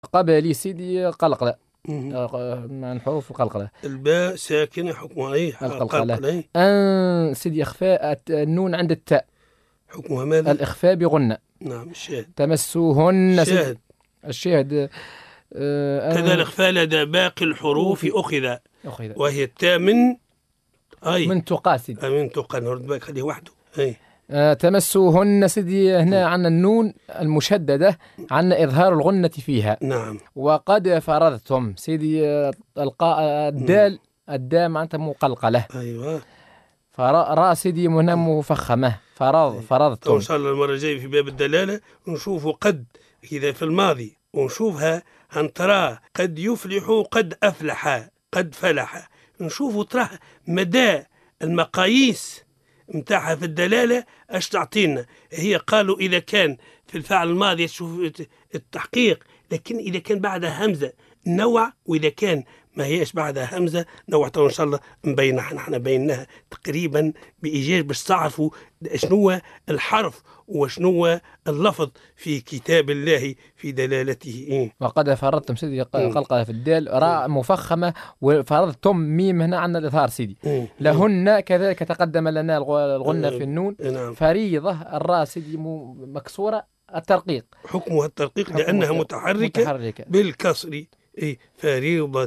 قبلي سيدي قلقلة. مم. مع الحروف القلقلة. الباء ساكنة حكمها ايه؟ القلقلة. قلقلة. أن سيدي إخفاء النون عند التاء. حكمها ماذا؟ الإخفاء بغنة. نعم الشاهد. تمسوهن سيدي. الشاهد الشاهد. كذا الإخفاء لدى باقي الحروف أخذ، أخذ وهي التاء من أي من تقاسد. من تقى نرد باك خليه وحده. أي تمسوهن سيدي هنا عن النون المشددة، عن إظهار الغنة فيها. نعم. وقد فرضتم سيدي الدال. الدال معناتها مقلقلة. أيوة. را سيدي هنا مفخمة. فرضتم. إن شاء الله المرة الجاية في باب الدلالة نشوفوا قد إذا في الماضي، ونشوفها أن ترى قد يفلح قد أفلح قد فلح، نشوفوا ترى مدى المقاييس متاعها في الدلالة أش تعطينا. هي قالوا إذا كان في الفعل الماضي تشوف التحقيق، لكن إذا كان بعدها همزة نوع، وإذا كان ما هيش بعدها همزة نوع. إن شاء الله مبينها، نحن بيناها تقريبا بإيجاز باش تعرفوا شنو الحرف وشنو اللفظ في كتاب الله في دلالته. وقد فرضتم سيدي قلقلة في الدال، راء مفخمة، وفرضتم ميم هنا عن الإظهار سيدي. لهن كذلك تقدم لنا الغنة في النون. فريضة الراء سيدي مكسورة. الترقيق حكمها الترقيق لأنها متحركة بالكسر. فريضة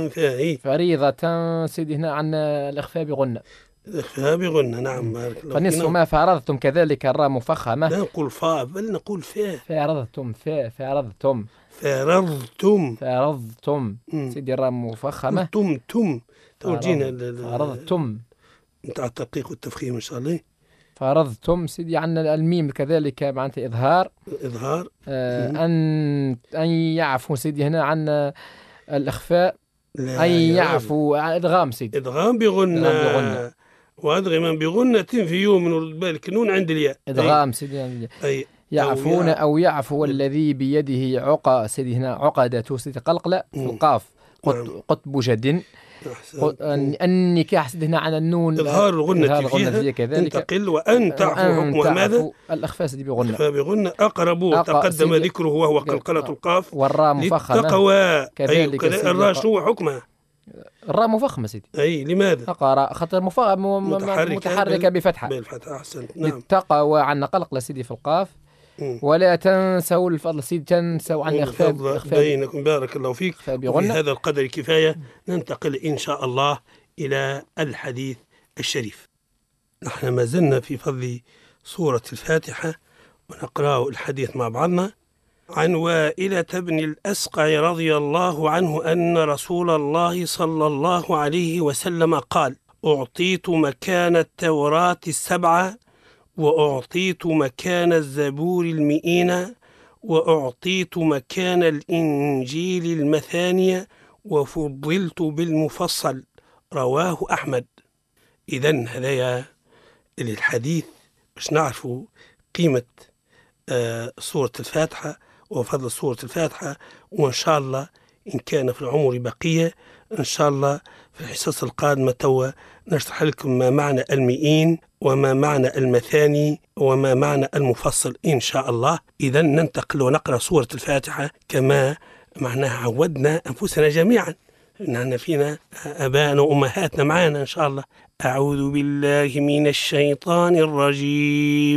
فريضة سيدي هنا عن الإخفاء بغنة. الإخفاء بغنة. نعم. فنصف ما فرضتم كذلك الراء مفخمة. لا نقول فاء بل نقول فاء. فرضتم سيدي الراء مفخمة. تم توجينا فرضتم نتاع الترقيق والتفخيم إن شاء الله. فرضتم سيدي عن الميم كذلك معناته إظهار. أن يعفو سيدي هنا عن الإخفاء. أن يعفو إدغام سيدي. إدغام بغنة. وأدغم بغنة في يوم من بالك نون عند الياء. إدغام سيدي. يعفون أو يعفو الذي بيده عقى سيدي هنا عقدة سيدي قلقلة في القاف. قطب جد. النكاح سيدي هنا على النون إظهار الغنة فيها كذلك. تقل. وأن تعفو حكمها ماذا؟ الإخفاء سيدي بغنة. أقرب تقدم ذكره وهو قلقلة القاف. والراء مفخمة للتقوى كذلك. الراء شنو حكمها؟ الراء مفخمة سيدي. أي لماذا؟ أقرأ خطر متحركة بفتحة. بالفتحة أحسنت. نعم. للتقوى عن قلقلة سيدي في القاف. ولا تنسوا الفضل سيدي. تنسوا عن إخفاء بينكم. بارك الله فيك. بهذا القدر كفاية. ننتقل إن شاء الله إلى الحديث الشريف. نحن ما زلنا في فضل سورة الفاتحة، ونقرأ الحديث مع بعضنا. عن وائلة بن الأسقع رضي الله عنه أن رسول الله صلى الله عليه وسلم قال: أعطيت مكان التوراة 7، وأعطيت مكان الزبور 100، وأعطيت مكان الإنجيل 2، وفضلت بالمفصل. رواه أحمد. إذن هذا الحديث باش نعرفوا قيمة سورة الفاتحة وفضل سورة الفاتحة. وإن شاء الله إن كان في العمر بقية إن شاء الله في الحصص القادمة توا نشرح لكم ما معنى 100 وما معنى 200 وما معنى المفصل إن شاء الله. إذا ننتقل ونقرأ سورة الفاتحة كما معناها عودنا أنفسنا جميعا، إننا فينا أباءنا وأمهاتنا معنا إن شاء الله. أعوذ بالله من الشيطان الرجيم.